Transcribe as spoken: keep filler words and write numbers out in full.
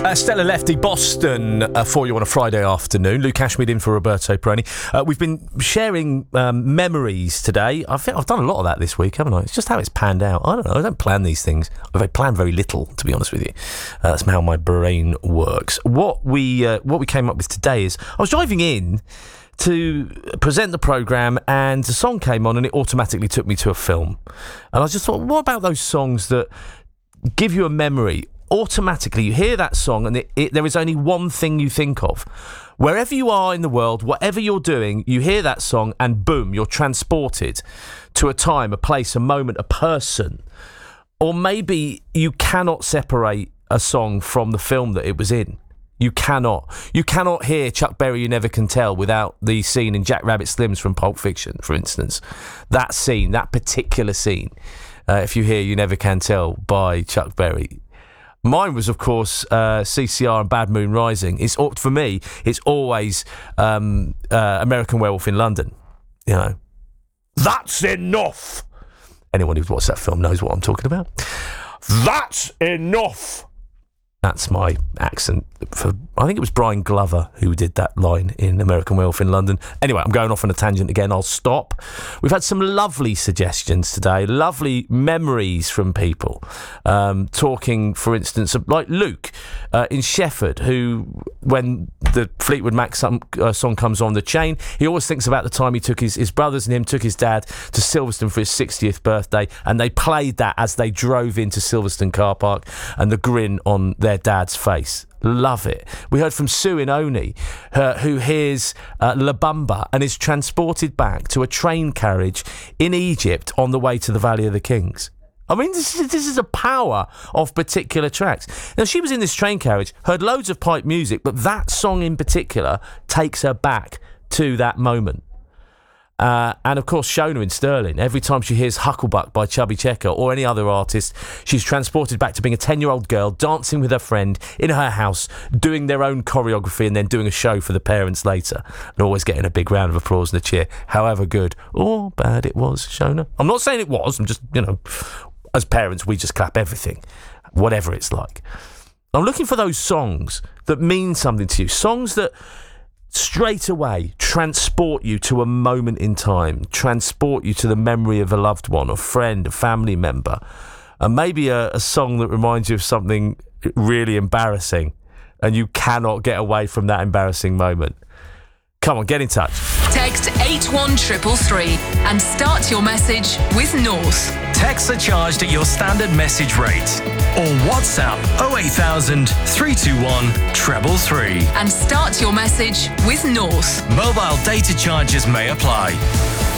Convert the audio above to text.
Uh, Stella Lefty, Boston, uh, for you on a Friday afternoon. Luke Ashmead in for Roberto Peroni. Uh, we've been sharing um, memories today. I think I've done a lot of that this week, haven't I? It's just how it's panned out. I don't know. I don't plan these things. I plan very little, to be honest with you. Uh, that's how my brain works. What we uh, what we came up with today is I was driving in to present the programme and the song came on and it automatically took me to a film. And I just thought, what about those songs that give you a memory? Automatically, you hear that song and it, it, there is only one thing you think of. Wherever you are in the world, whatever you're doing, you hear that song and boom, you're transported to a time, a place, a moment, a person. Or maybe you cannot separate a song from the film that it was in. You cannot. You cannot hear Chuck Berry, You Never Can Tell, without the scene in Jack Rabbit Slims from Pulp Fiction, for instance. That scene, that particular scene, uh, if you hear You Never Can Tell by Chuck Berry. Mine was, of course, uh, C C R and Bad Moon Rising. It's for me, it's always um, uh, American Werewolf in London. You know, that's enough. Anyone who's watched that film knows what I'm talking about. That's enough. That's my accent for, I think it was Brian Glover who did that line in American Werewolf in London. Anyway, I'm going off on a tangent again. I'll stop. We've had some lovely suggestions today, lovely memories from people. Um, talking, for instance, of, like Luke uh, in Shefford, who, when the Fleetwood Mac some, uh, song comes on, The Chain, he always thinks about the time he took his, his brothers and him took his dad to Silverstone for his sixtieth birthday, and they played that as they drove into Silverstone car park, and the grin on their dad's face. Love it. We heard from Sue in Oni, uh, who hears uh, La Bamba and is transported back to a train carriage in Egypt on the way to the Valley of the Kings. I mean, this is, this is a power of particular tracks. Now, she was in this train carriage, heard loads of pipe music, but that song in particular takes her back to that moment. Uh, and of course, Shona in Stirling, every time she hears Hucklebuck by Chubby Checker or any other artist, she's transported back to being a ten-year-old girl dancing with her friend in her house, doing their own choreography and then doing a show for the parents later, and always getting a big round of applause and a cheer, however good or bad it was, Shona. I'm not saying it was, I'm just, you know, as parents, we just clap everything, whatever it's like. I'm looking for those songs that mean something to you, songs that straight away transport you to a moment in time, transport you to the memory of a loved one, a friend, a family member, and maybe a, a song that reminds you of something really embarrassing and you cannot get away from that embarrassing moment. Come on, get in touch. Text eight one three three three and start your message with North. Texts are charged at your standard message rate. Or WhatsApp oh eight thousand, three two one, three three three. And start your message with North. Mobile data charges may apply.